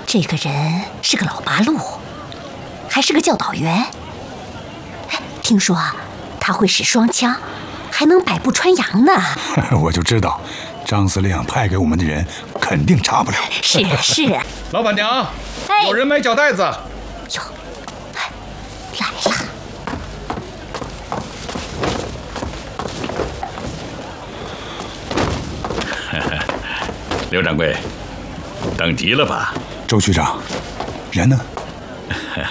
这个人是个老八路，还是个教导员。哎，听说他会使双枪，还能百步穿杨呢。 我就知道，张司令派给我们的人肯定差不了。 是是。 老板娘， 哎， 有人买脚袋子。 哟，来了。 刘掌柜，等急了吧？ 周局长，人呢？